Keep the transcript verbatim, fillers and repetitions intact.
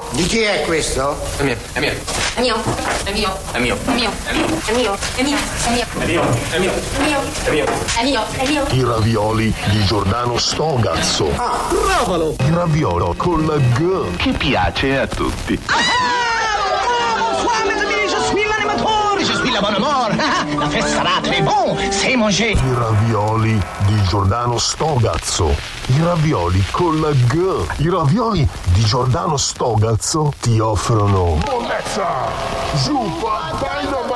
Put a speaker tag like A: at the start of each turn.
A: Di chi è questo?
B: È mio, è mio.
C: È mio. È mio.
B: È mio.
C: È mio.
B: È mio.
C: È mio. È mio. È mio.
B: È mio. È mio.
C: È mio.
B: È mio.
C: È mio. È mio.
D: I ravioli di Giordano Stogazzo.
A: Ah, provalo!
D: Il raviolo con la G.
E: Che piace a tutti.
F: Bon amour. La fête sarà très bon, c'est manger.
D: I ravioli di Giordano Stogazzo. I ravioli con la G. I ravioli di Giordano Stogazzo ti offrono bollezza, zuppa, dai